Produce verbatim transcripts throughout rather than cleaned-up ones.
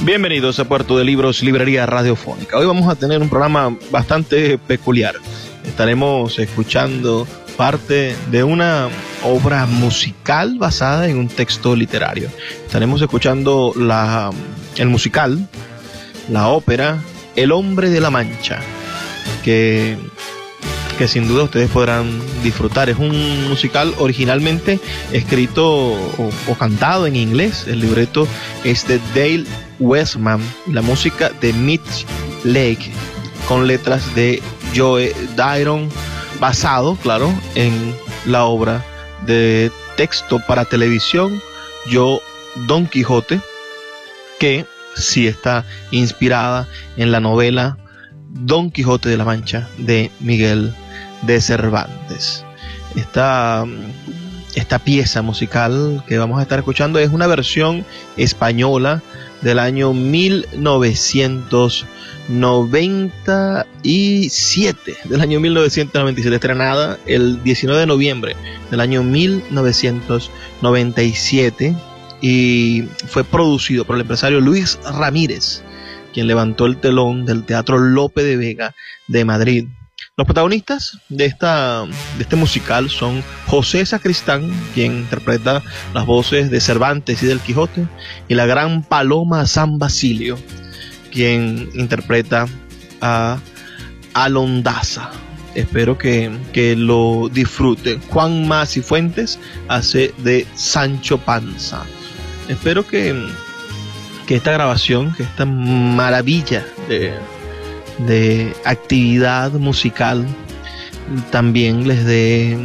Bienvenidos a Puerto de Libros, Librería Radiofónica. Hoy vamos a tener un programa bastante peculiar. Estaremos escuchando parte de una obra musical basada en un texto literario. Estaremos escuchando la, el musical, la ópera El Hombre de la Mancha, que, que sin duda ustedes podrán disfrutar. Es un musical originalmente escrito o, o cantado en inglés. El libreto es de Dale Westman y la música de Mitch Lake, con letras de Joe Dairon, basado, claro, en la obra de texto para televisión Yo, Don Quijote, que sí está inspirada en la novela Don Quijote de la Mancha de Miguel de Cervantes. Esta, esta pieza musical que vamos a estar escuchando es una versión española del año mil novecientos noventa y siete, del año mil novecientos noventa y siete, estrenada el diecinueve de noviembre del año mil novecientos noventa y siete, y fue producido por el empresario Luis Ramírez, quien levantó el telón del Teatro Lope de Vega de Madrid. Los protagonistas de, esta, de este musical son José Sacristán, quien interpreta las voces de Cervantes y del Quijote, y la gran Paloma San Basilio, quien interpreta a Alondaza. Espero que, que lo disfruten. Juan Masi Fuentes hace de Sancho Panza. Espero que, que esta grabación, que esta maravilla de... de actividad musical también les dé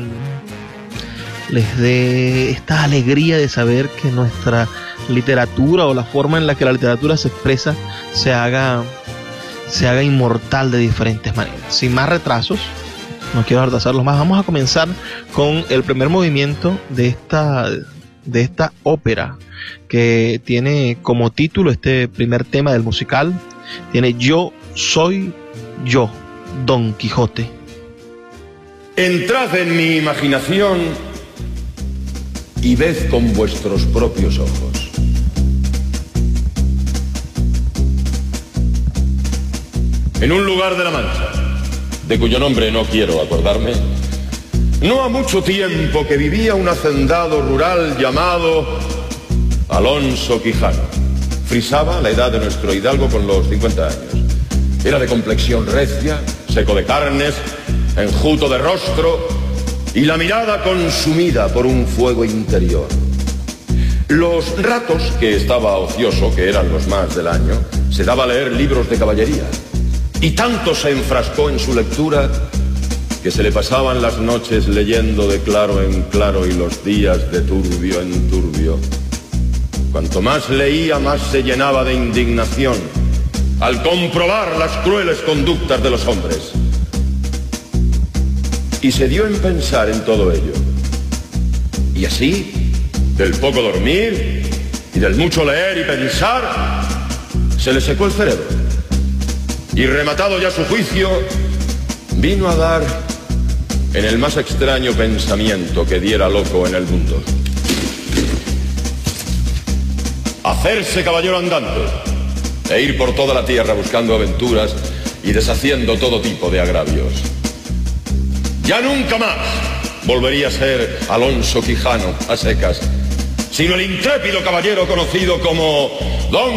les dé esta alegría de saber que nuestra literatura, o la forma en la que la literatura se expresa, se haga se haga inmortal de diferentes maneras. Sin más retrasos, no quiero retrasarlos más, vamos a comenzar con el primer movimiento de esta de esta ópera, que tiene como título, este primer tema del musical tiene Yo soy yo, Don Quijote. Entrad en mi imaginación y ved con vuestros propios ojos. En un lugar de la Mancha, de cuyo nombre no quiero acordarme, no ha mucho tiempo que vivía un hacendado rural llamado Alonso Quijano. Frisaba la edad de nuestro hidalgo con los cincuenta años. Era de complexión recia, seco de carnes, enjuto de rostro y la mirada consumida por un fuego interior. Los ratos que estaba ocioso, que eran los más del año, se daba a leer libros de caballería, y tanto se enfrascó en su lectura que se le pasaban las noches leyendo de claro en claro y los días de turbio en turbio. Cuanto más leía, más se llenaba de indignación al comprobar las crueles conductas de los hombres. Y se dio en pensar en todo ello. Y así, del poco dormir y del mucho leer y pensar, se le secó el cerebro. Y rematado ya su juicio, vino a dar en el más extraño pensamiento que diera loco en el mundo: hacerse caballero andante e ir por toda la tierra buscando aventuras y deshaciendo todo tipo de agravios. Ya nunca más volvería a ser Alonso Quijano a secas, sino el intrépido caballero conocido como Don